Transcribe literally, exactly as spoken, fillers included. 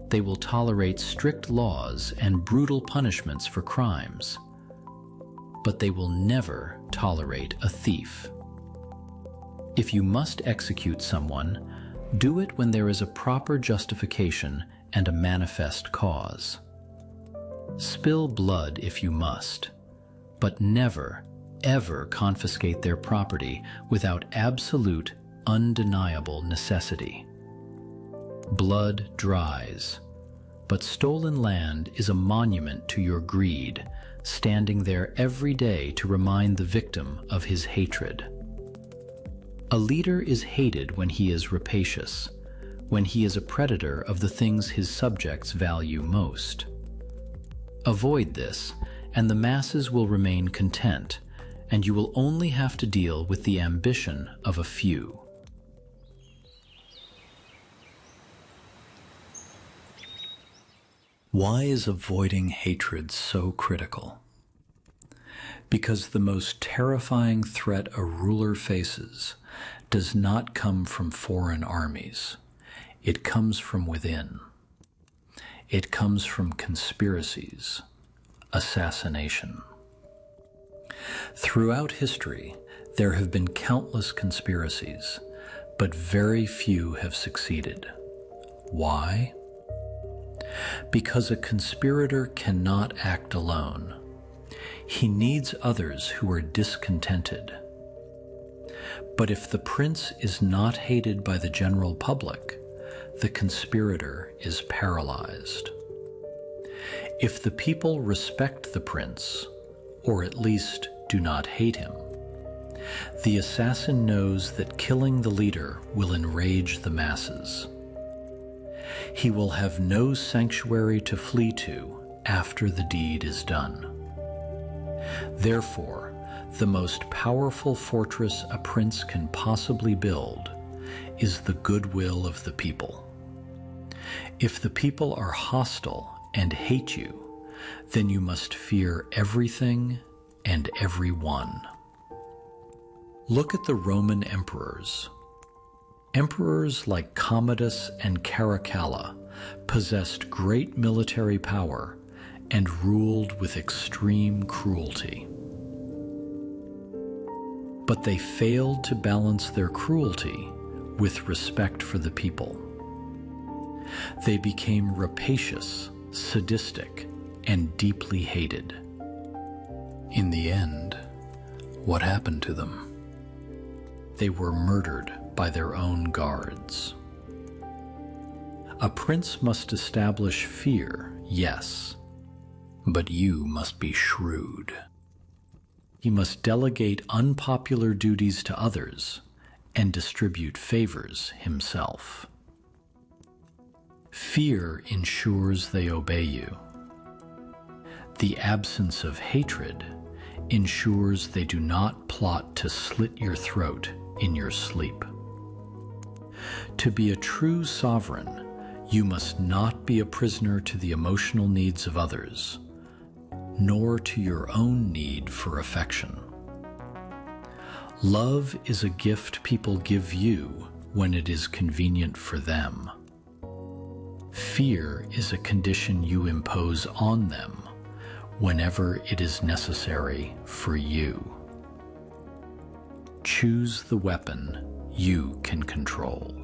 They will tolerate strict laws and brutal punishments for crimes, but they will never tolerate a thief. If you must execute someone, do it when there is a proper justification and a manifest cause. Spill blood if you must, but never, ever confiscate their property without absolute, undeniable necessity. Blood dries, but stolen land is a monument to your greed, standing there every day to remind the victim of his hatred. A leader is hated when he is rapacious, when he is a predator of the things his subjects value most. Avoid this, and the masses will remain content, and you will only have to deal with the ambition of a few. Why is avoiding hatred so critical? Because the most terrifying threat a ruler faces does not come from foreign armies. It comes from within. It comes from conspiracies, assassination. Throughout history, there have been countless conspiracies, but very few have succeeded. Why? Because a conspirator cannot act alone. He needs others who are discontented. But if the prince is not hated by the general public, the conspirator is paralyzed. If the people respect the prince, or at least do not hate him, the assassin knows that killing the leader will enrage the masses. He will have no sanctuary to flee to after the deed is done. Therefore, the most powerful fortress a prince can possibly build is the goodwill of the people. If the people are hostile and hate you, then you must fear everything and everyone. Look at the Roman emperors. Emperors like Commodus and Caracalla possessed great military power and ruled with extreme cruelty. But they failed to balance their cruelty with respect for the people. They became rapacious, sadistic, and deeply hated. In the end, what happened to them? They were murdered by their own guards. A prince must establish fear, yes, but you must be shrewd. He must delegate unpopular duties to others and distribute favors himself. Fear ensures they obey you. The absence of hatred ensures they do not plot to slit your throat in your sleep. To be a true sovereign, you must not be a prisoner to the emotional needs of others, nor to your own need for affection. Love is a gift people give you when it is convenient for them. Fear is a condition you impose on them whenever it is necessary for you. Choose the weapon you can control.